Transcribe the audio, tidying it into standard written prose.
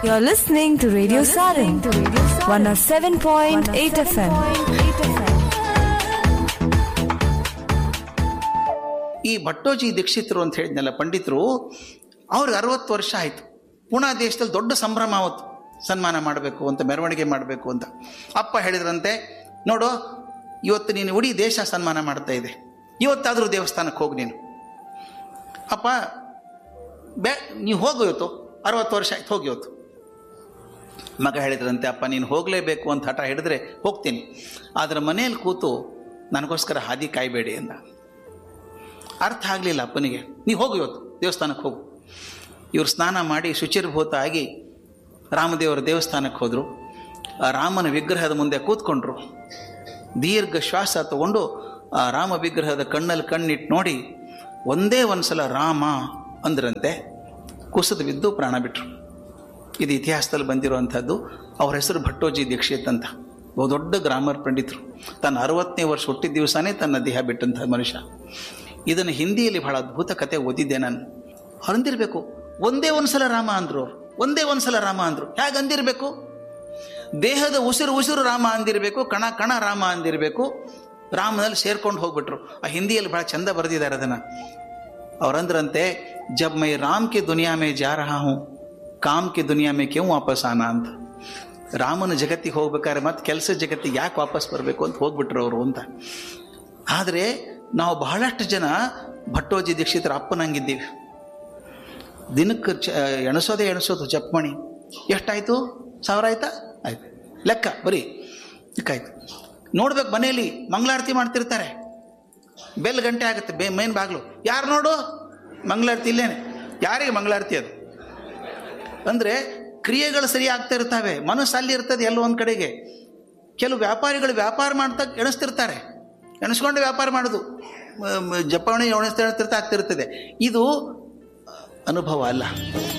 You're listening to Radio Sarang, 107.8 FM. ಈ ಭಟ್ಟೋಜಿ ದೀಕ್ಷಿತರು ಅಂತ ಹೇಳಿದ್ನಲ್ಲ ಪಂಡಿತರು, ಅವ್ರಿಗೆ 60 ವರ್ಷ ಆಯಿತು. ಪುಣಾ ದೇಶದಲ್ಲಿ ದೊಡ್ಡ ಸಂಭ್ರಮ ಅವತ್ತು, ಸನ್ಮಾನ ಮಾಡಬೇಕು ಅಂತ, ಮೆರವಣಿಗೆ ಮಾಡಬೇಕು ಅಂತ. ಅಪ್ಪ ಹೇಳಿದ್ರಂತೆ, ನೋಡು ಇವತ್ತು ನೀನು ಇಡೀ ದೇಶ ಸನ್ಮಾನ ಮಾಡ್ತಾ ಇದೆ, ಇವತ್ತಾದರೂ ದೇವಸ್ಥಾನಕ್ಕೆ ಹೋಗಿ ನೀನು. ಅಪ್ಪ ನೀವು ಹೋಗು, ಇವತ್ತು 60 ವರ್ಷ ಆಯ್ತು, ಹೋಗಿ ಇವತ್ತು. ಮಗ ಹೇಳಿದ್ರಂತೆ, ಅಪ್ಪ ನೀನು ಹೋಗಲೇಬೇಕು ಅಂತ ಹಠ ಹಿಡಿದ್ರೆ ಹೋಗ್ತೀನಿ, ಆದರೆ ಮನೇಲಿ ಕೂತು ನನಗೋಸ್ಕರ ಹಾದಿ ಕಾಯಬೇಡಿ ಅಂದ. ಅರ್ಥ ಆಗಲಿಲ್ಲ ಅಪ್ಪನಿಗೆ. ನೀವು ಹೋಗು, ಇವತ್ತು ದೇವಸ್ಥಾನಕ್ಕೆ ಹೋಗು. ಇವರು ಸ್ನಾನ ಮಾಡಿ ಶುಚಿರ್ಭೂತ ಆಗಿ ರಾಮದೇವರ ದೇವಸ್ಥಾನಕ್ಕೆ ಹೋದರು. ಆ ರಾಮನ ವಿಗ್ರಹದ ಮುಂದೆ ಕೂತ್ಕೊಂಡ್ರು. ದೀರ್ಘ ಶ್ವಾಸ ತಗೊಂಡು ಆ ರಾಮ ವಿಗ್ರಹದ ಕಣ್ಣಲ್ಲಿ ಕಣ್ಣಿಟ್ಟು ನೋಡಿ ಒಂದೇ ಒಂದ್ಸಲ ರಾಮ ಅಂದ್ರಂತೆ. ಕುಸಿದು ಬಿದ್ದು ಪ್ರಾಣ ಬಿಟ್ಟರು. ಇದು ಇತಿಹಾಸದಲ್ಲಿ ಬಂದಿರುವಂಥದ್ದು. ಅವ್ರ ಹೆಸರು ಭಟ್ಟೋಜಿ ದೀಕ್ಷಿತ್ ಅಂತ. ಬಹುದೊಡ್ಡ ಗ್ರಾಮರ್ ಪಂಡಿತರು. ತನ್ನ 60ನೇ ವರ್ಷ ಹುಟ್ಟಿದ ದಿವಸನೇ ತನ್ನ ದೇಹ ಬಿಟ್ಟಂಥ ಮನುಷ್ಯ. ಇದನ್ನು ಹಿಂದಿಯಲ್ಲಿ ಬಹಳ ಅದ್ಭುತ ಕತೆ ಓದಿದ್ದೆ ನಾನು. ಅಂದಿರಬೇಕು, ಒಂದೇ ಒಂದ್ಸಲ ರಾಮ ಅಂದರು ಅವರು. ಒಂದೇ ಒಂದ್ಸಲ ರಾಮ ಅಂದರು. ಹೇಗೆ ಅಂದಿರಬೇಕು? ದೇಹದ ಉಸಿರು ರಾಮ ಅಂದಿರಬೇಕು, ಕಣ ಕಣ ರಾಮ ಅಂದಿರಬೇಕು. ರಾಮನಲ್ಲಿ ಸೇರ್ಕೊಂಡು ಹೋಗ್ಬಿಟ್ರು. ಆ ಹಿಂದಿಯಲ್ಲಿ ಬಹಳ ಚಂದ ಬರೆದಿದ್ದಾರೆ ಅದನ್ನು. ಅವರಂದ್ರಂತೆ, ಜಬ್ ಮೈ ರಾಮ್ ಕೆ ದುನಿಯಾ ಮೇ ಜಾ ರಹಾ ಹೂಂ, ಕಾಮ್ ಕೆ ದುನಿಯಾ ಮೇ ಕ್ಯೂ ವಾಪಸ್ ಆನಾ ಅಂತ. ರಾಮನ ಜಗತ್ತಿಗೆ ಹೋಗ್ಬೇಕಾದ್ರೆ ಮತ್ತೆ ಕೆಲಸದ ಜಗತ್ತಿಗೆ ಯಾಕೆ ವಾಪಸ್ ಬರಬೇಕು ಅಂತ ಹೋಗ್ಬಿಟ್ರು ಅವರು ಅಂತ. ಆದರೆ ನಾವು ಬಹಳಷ್ಟು ಜನ ಭಟ್ಟೋಜಿ ದೀಕ್ಷಿತರ ಅಪ್ಪನಂಗಿದ್ದೀವಿ. ದಿನಕ್ಕೆ ಎಣಿಸೋದು ಜಪ್ಮಣಿ ಎಷ್ಟಾಯಿತು? 1000 ಆಯ್ತಾ? ಆಯ್ತು, ಲೆಕ್ಕ ಬರೀ ಲೆಕ್ಕಾಯ್ತು. ನೋಡ್ಬೇಕು, ಮನೆಯಲ್ಲಿ ಮಂಗಳಾರತಿ ಮಾಡ್ತಿರ್ತಾರೆ, ಬೆಲ್ ಗಂಟೆ ಆಗುತ್ತೆ, ಮೇನ್ ಬಾಗ್ಲು, ಯಾರು ನೋಡು ಮಂಗಳಾರತಿ ಇಲ್ಲೇನೆ. ಯಾರಿಗೆ ಮಂಗಳಾರತಿ? ಅದು ಅಂದರೆ ಕ್ರಿಯೆಗಳು ಸರಿ ಆಗ್ತಾ ಇರ್ತವೆ, ಮನಸ್ಸು ಅಲ್ಲಿ ಇರ್ತದೆ ಎಲ್ಲೋ ಒಂದು ಕಡೆಗೆ. ಕೆಲವು ವ್ಯಾಪಾರಿಗಳು ವ್ಯಾಪಾರ ಮಾಡ್ತಾ ಎಣಿಸ್ತಿರ್ತಾರೆ, ಎಣಿಸ್ಕೊಂಡು ವ್ಯಾಪಾರ ಮಾಡೋದು, ಜಪಾವಣೆ ಎಣಿಸ್ತಾ ಆಗ್ತಿರ್ತದೆ. ಇದು ಅನುಭವ ಅಲ್ಲ.